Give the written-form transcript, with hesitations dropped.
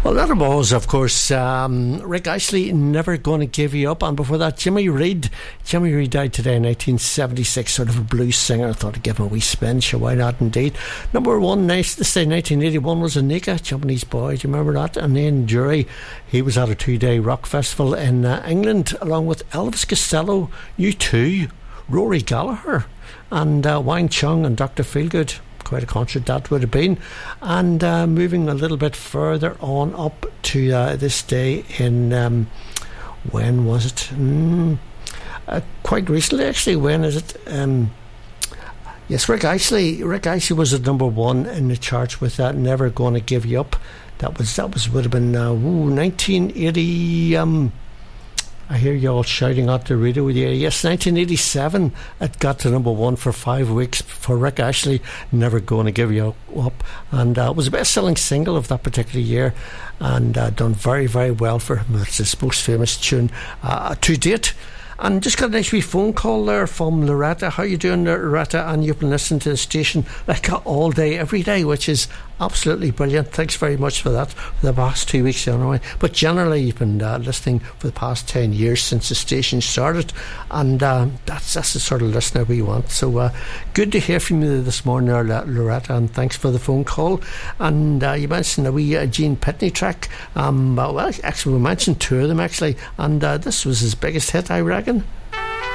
Well, that was, of course, Rick Astley, Never Gonna Give You Up. And before that, Jimmy Reed. Jimmy Reed died today in 1976, sort of a blues singer. I thought I'd give him a wee spin, sure, why not indeed. Number one, this day 1981, was Anika, Japanese Boy. Do you remember that? And then Jury, he was at a 2-day rock festival in England, along with Elvis Costello, U2, Rory Gallagher, and Wang Chung and Dr. Feelgood. Quite a concert that would have been. And moving a little bit further on up to this day in when was it? Quite recently, actually. When is it? Yes, Rick Astley was at number one in the charts with that Never Gonna Give You Up. That would have been 1980. I hear you all shouting out the radio with you. Yes, 1987, it got to number one for 5 weeks for Rick Astley, Never Gonna Give You Up. And it was the best-selling single of that particular year, and done very, very well for him. It's his most famous tune to date. And just got a nice wee phone call there from Loretta. How you doing, Loretta? And you've been listening to the station like all day, every day, which is absolutely brilliant. Thanks very much for that for the past 2 weeks anyway. But generally you've been listening for the past 10 years since the station started, and that's the sort of listener we want. So good to hear from you this morning, Loretta, and thanks for the phone call. And you mentioned a wee Gene Pitney track. Well, actually we mentioned two of them actually, and this was his biggest hit, I reckon.